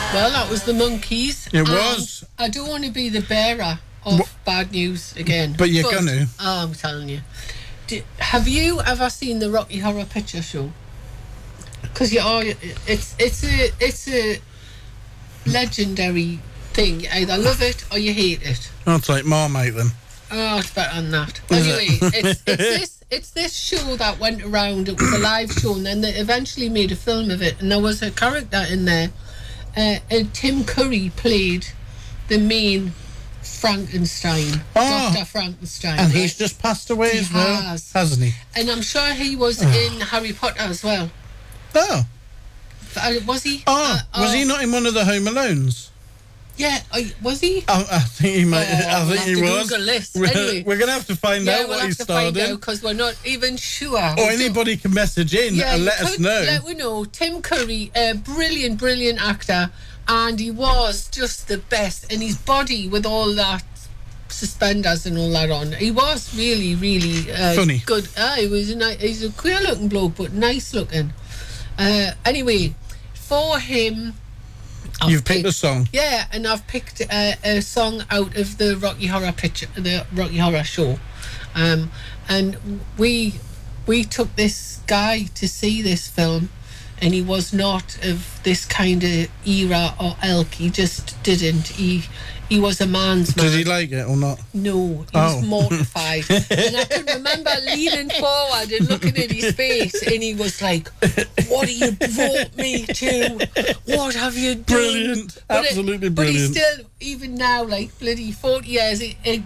Well, that was the Monkees. It was. I don't want to be the bearer of bad news again. But you're going to. Oh, I'm telling you. Have you ever seen the Rocky Horror Picture Show? Because it's a legendary thing. You either love it or you hate it. I'll take Marmite then. Oh, it's better than that. Anyway, it's this show that went around. It was a live show, and then they eventually made a film of it. And there was a character in there. And Tim Curry played the main Frankenstein, Dr. Frankenstein. And he's just passed away as well, hasn't he? And I'm sure he was in Harry Potter as well. Oh. Was he? Was he not in one of the Home Alones? Yeah, was he? I think he might. I think he was. Anyway, we're going to have to find out what he starred in. Because we're not even sure. Or anybody can message in and let us know. Let we know. Tim Curry, a brilliant actor, and he was just the best. And his body with all that suspenders and all that on, he was really funny. Good. He's a queer looking bloke, but nice looking. Anyway, for him. You've picked a song. Yeah, and I've picked a song out of the Rocky Horror Show, and we took this guy to see this film, and he was not of this kind of era or ilk. He just didn't. He was a man's man. Did he like it or not? No, he was mortified. And I can remember leaning forward and looking at his face, and he was like, "What have you brought me to? What have you done?" Brilliant, absolutely brilliant. But he still, even now, like bloody 40 years,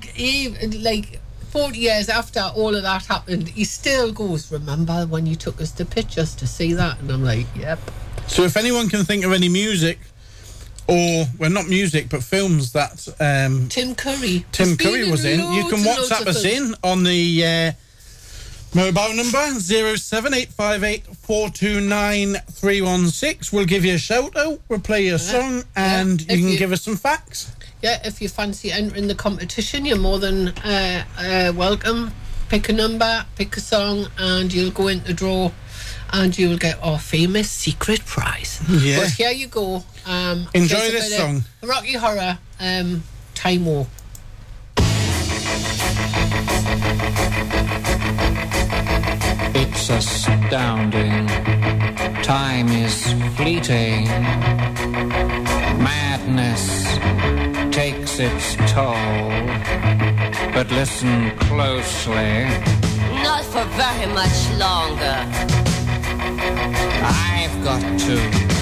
40 years after all of that happened, he still goes, "Remember when you took us to pictures to see that?" And I'm like, "Yep." So if anyone can think of any music, or not music but films that Tim Curry was in, you can WhatsApp us in on the mobile number 07858429316. We'll give you a shout out, we'll play you a song, and you can give us some facts. Yeah, if you fancy entering the competition, you're more than welcome. Pick a number, pick a song, and you'll go into the draw, and you'll get our famous secret prize. Yeah. But here you go. Enjoy this song. Rocky Horror, Time War. It's astounding. Time is fleeting. Madness takes its toll. But listen closely. Not for very much longer. I've got to